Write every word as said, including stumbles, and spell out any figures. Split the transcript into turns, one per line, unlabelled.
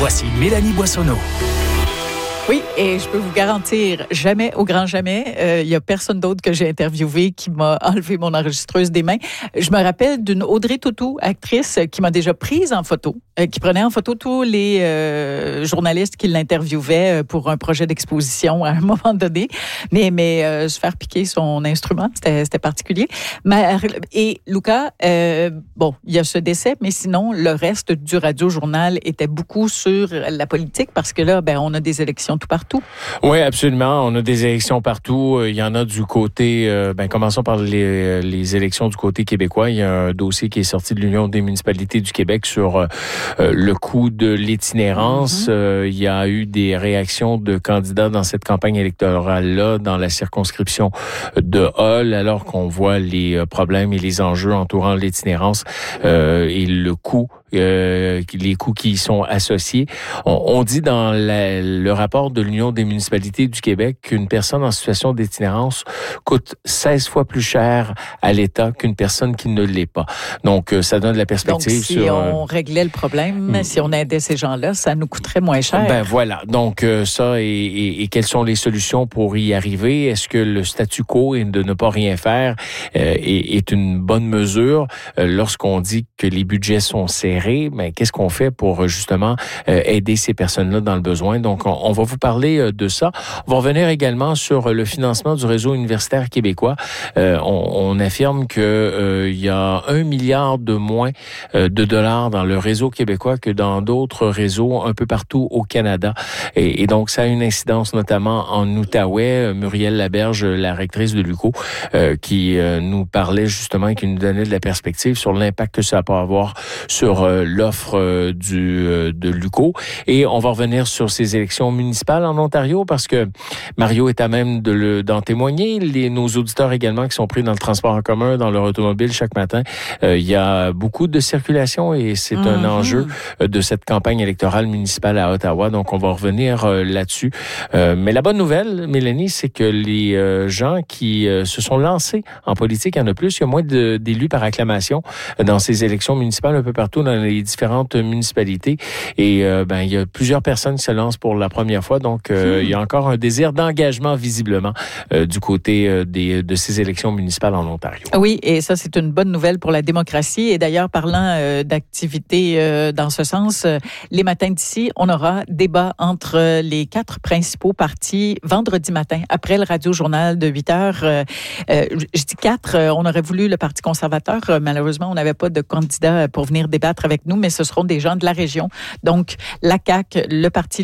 Voici Mélanie Boissonneau.
Oui, et je peux vous garantir, jamais, au grand jamais, il euh, y a personne d'autre que j'ai interviewé qui m'a enlevé mon enregistreuse des mains. Je me rappelle d'une Audrey Tautou, actrice, qui m'a déjà prise en photo, euh, qui prenait en photo tous les euh, journalistes qui l'interviewaient pour un projet d'exposition à un moment donné. Mais, mais euh, se faire piquer son instrument, c'était, c'était particulier. Mais, et Luca, euh, bon, il y a ce décès, mais sinon, le reste du radio-journal était beaucoup sur la politique parce que là, ben, on a des élections tout partout.
Oui, absolument. On a des élections partout. Il y en a du côté, euh, ben, commençons par les, les élections du côté québécois. Il y a un dossier qui est sorti de l'Union des municipalités du Québec sur euh, le coût de l'itinérance. Mm-hmm. Euh, il y a eu des réactions de candidats dans cette campagne électorale-là, dans la circonscription de Hull, alors qu'on voit les problèmes et les enjeux entourant l'itinérance euh, et le coût Euh, les coûts qui y sont associés. On, on dit dans la, le rapport de l'Union des municipalités du Québec qu'une personne en situation d'itinérance coûte seize fois plus cher à l'État qu'une personne qui ne l'est pas. Donc, ça donne de la perspective.
Donc, si
sur,
on euh, réglait le problème, hmm. si on aidait ces gens-là, ça nous coûterait moins cher.
Ben voilà. Donc, euh, ça, et, et, et quelles sont les solutions pour y arriver? Est-ce que le statu quo et de ne pas rien faire euh, est, est une bonne mesure euh, lorsqu'on dit que les budgets sont serrés? Mais qu'est-ce qu'on fait pour justement euh, aider ces personnes-là dans le besoin? Donc, on, on va vous parler euh, de ça. On va revenir également sur le financement du réseau universitaire québécois. Euh, on, on affirme que euh, il y a un milliard de moins euh, de dollars dans le réseau québécois que dans d'autres réseaux un peu partout au Canada. Et, et donc, ça a une incidence notamment en Outaouais. Muriel Laberge, la rectrice de l'U Q O, euh, qui euh, nous parlait justement et qui nous donnait de la perspective sur l'impact que ça peut avoir sur euh, l'offre euh, du euh, de l'U Q O. Et on va revenir sur ces élections municipales en Ontario parce que Mario est à même de le, d'en témoigner. Les, nos auditeurs également qui sont pris dans le transport en commun, dans leur automobile chaque matin, euh, il y a beaucoup de circulation et c'est mm-hmm. un enjeu de cette campagne électorale municipale à Ottawa. Donc, on va revenir euh, là-dessus. Euh, mais la bonne nouvelle, Mélanie, c'est que les euh, gens qui euh, se sont lancés en politique, il y en a plus. Il y a moins de, d'élus par acclamation dans ces élections municipales un peu partout dans les différentes municipalités. Et euh, ben il y a plusieurs personnes qui se lancent pour la première fois. Donc, euh, hmm. il y a encore un désir d'engagement visiblement euh, du côté euh, des, de ces élections municipales en Ontario.
Oui, et ça, c'est une bonne nouvelle pour la démocratie. Et d'ailleurs, parlant euh, d'activités euh, dans ce sens, euh, les matins d'ici, on aura débat entre les quatre principaux partis vendredi matin, après le radio-journal de huit heures. Euh, euh, je dis quatre, euh, on aurait voulu le Parti conservateur. Euh, malheureusement, on n'avait pas de candidat pour venir débattre avec nous, mais ce seront des gens de la région. Donc, la C A Q, le Parti